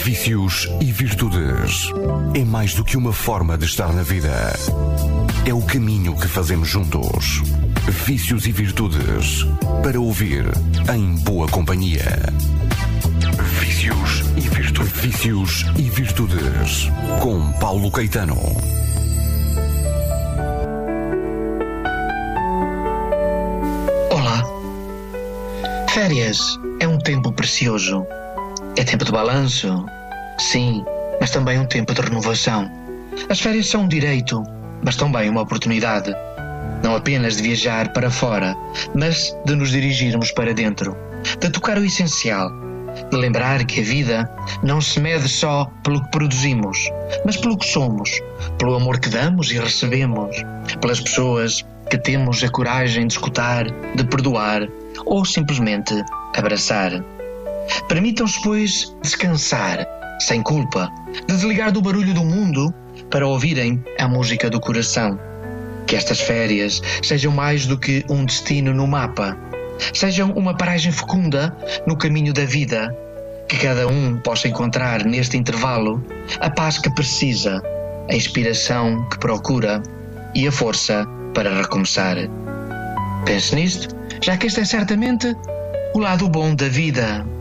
Vícios e virtudes. É mais do que uma forma de estar na vida. É o caminho que fazemos juntos. Vícios e virtudes. Para ouvir em boa companhia. Vícios e virtudes. Vícios e virtudes. Com Paulo Caetano. Olá. Férias é um tempo precioso. É tempo de balanço, sim, mas também um tempo de renovação. As férias são um direito, mas também uma oportunidade. Não apenas de viajar para fora, mas de nos dirigirmos para dentro. De tocar o essencial. De lembrar que a vida não se mede só pelo que produzimos, mas pelo que somos. Pelo amor que damos e recebemos. Pelas pessoas que temos a coragem de escutar, de perdoar ou simplesmente abraçar. Permitam-se, pois, descansar, sem culpa, de desligar do barulho do mundo para ouvirem a música do coração. Que estas férias sejam mais do que um destino no mapa, sejam uma paragem fecunda no caminho da vida, que cada um possa encontrar neste intervalo a paz que precisa, a inspiração que procura e a força para recomeçar. Pense nisto, já que este é certamente o lado bom da vida.